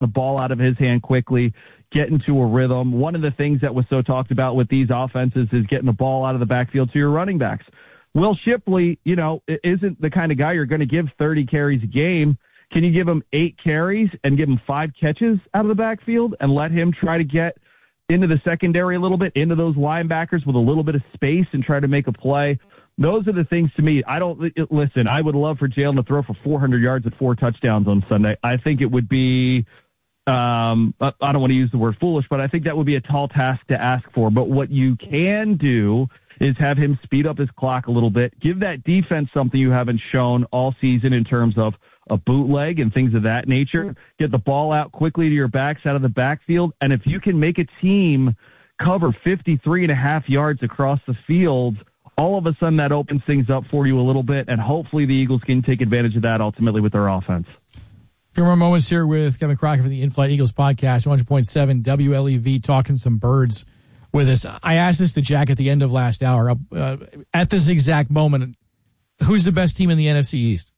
the ball out of his hand quickly, get into a rhythm. One of the things that was so talked about with these offenses is getting the ball out of the backfield to your running backs. Will Shipley, isn't the kind of guy you're going to give 30 carries a game. Can you give him 8 carries and give him 5 catches out of the backfield and let him try to get into the secondary a little bit, into those linebackers with a little bit of space and try to make a play? Those are the things to me. I would love for Jalen to throw for 400 yards and 4 touchdowns on Sunday. I think it would be, I don't want to use the word foolish, but I think that would be a tall task to ask for. But what you can do is have him speed up his clock a little bit, give that defense something you haven't shown all season in terms of a bootleg and things of that nature. Get the ball out quickly to your backs out of the backfield. And if you can make a team cover 53.5 yards across the field, all of a sudden that opens things up for you a little bit, and hopefully the Eagles can take advantage of that ultimately with their offense. A few more moments here with Kevin Crockett from the In-Flight Eagles podcast, 100.7 WLEV, talking some birds with us. I asked this to Jack at the end of last hour. At this exact moment, who's the best team in the NFC East?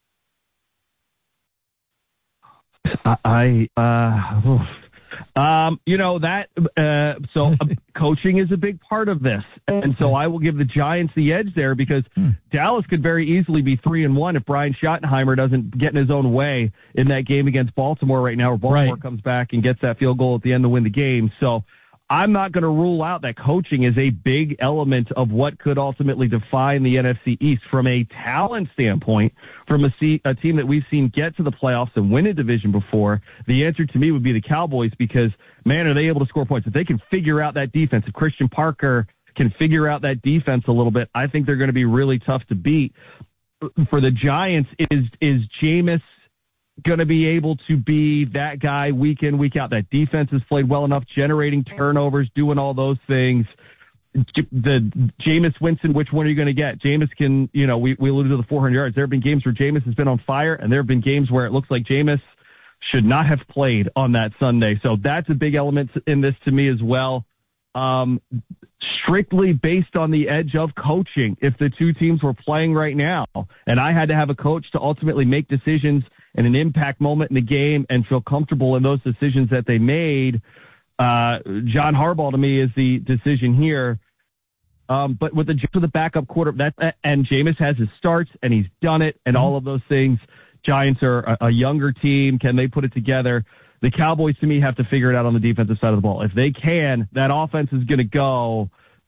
Coaching is a big part of this. And so I will give the Giants the edge there because Dallas could very easily be 3-1 if Brian Schottenheimer doesn't get in his own way in that game against Baltimore right now, where Baltimore comes back and gets that field goal at the end to win the game. So I'm not going to rule out that coaching is a big element of what could ultimately define the NFC East from a talent standpoint, from a team that we've seen get to the playoffs and win a division before. The answer to me would be the Cowboys because, man, are they able to score points? If they can figure out that defense, if Christian Parker can figure out that defense a little bit, I think they're going to be really tough to beat. For the Giants, is Jameis going to be able to be that guy week in, week out? That defense has played well enough, generating turnovers, doing all those things. The Jameis Winston, which one are you going to get? Jameis can, we alluded to the 400 yards. There have been games where Jameis has been on fire, and there have been games where it looks like Jameis should not have played on that Sunday. So that's a big element in this to me as well. Strictly based on the edge of coaching, if the two teams were playing right now, and I had to have a coach to ultimately make decisions in an impact moment in the game and feel comfortable in those decisions that they made, John Harbaugh to me is the decision here. But with the backup quarter, and Jameis has his starts and he's done it, and all of those things. Giants are a younger team. Can they put it together? The Cowboys, to me, have to figure it out on the defensive side of the ball. If they can, that offense is going to go.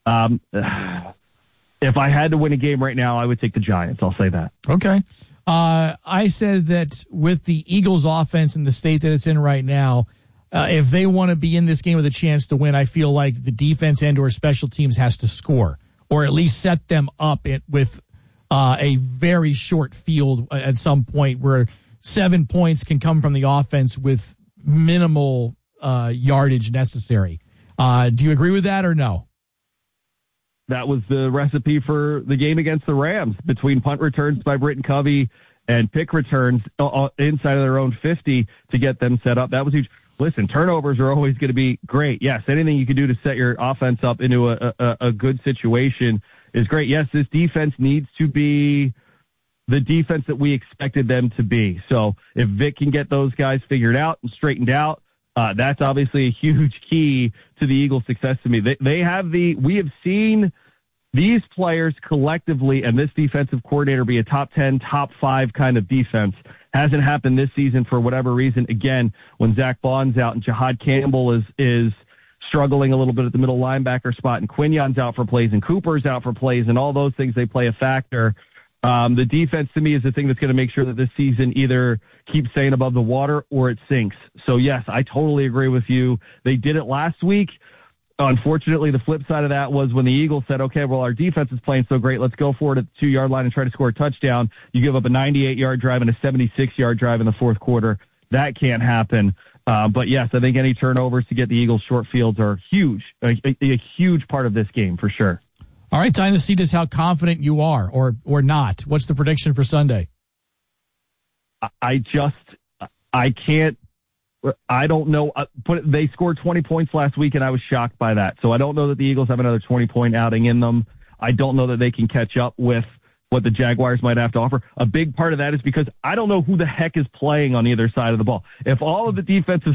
If I had to win a game right now, I would take the Giants. I'll say that. Okay. I said that with the Eagles offense in the state that it's in right now, if they want to be in this game with a chance to win, I feel like the defense and or special teams has to score or at least set them up with a very short field at some point where 7 points can come from the offense with minimal yardage necessary. Do you agree with that or no? That was the recipe for the game against the Rams, between punt returns by Britton Covey and pick returns inside of their own 50 to get them set up. That was huge. Listen, turnovers are always going to be great. Yes, anything you can do to set your offense up into a good situation is great. Yes, this defense needs to be the defense that we expected them to be. So if Vic can get those guys figured out and straightened out, that's obviously a huge key to the Eagles' success to me. We have seen these players collectively and this defensive coordinator be a top 10, top 5 kind of defense. Hasn't happened this season for whatever reason. Again, when Zach Bond's out and Jahad Campbell is struggling a little bit at the middle linebacker spot, and Quignon's out for plays, and Cooper's out for plays, and all those things, they play a factor. The defense, to me, is the thing that's going to make sure that this season either keeps staying above the water or it sinks. So, yes, I totally agree with you. They did it last week. Unfortunately, the flip side of that was when the Eagles said, okay, well, our defense is playing so great, let's go for it at the 2-yard line and try to score a touchdown. You give up a 98-yard drive and a 76-yard drive in the fourth quarter. That can't happen. But, yes, I think any turnovers to get the Eagles short fields are huge, a huge part of this game for sure. All right, time to see just how confident you are or not. What's the prediction for Sunday? I don't know. They scored 20 points last week, and I was shocked by that. So I don't know that the Eagles have another 20-point outing in them. I don't know that they can catch up with what the Jaguars might have to offer. A big part of that is because I don't know who the heck is playing on either side of the ball. If all of the defensive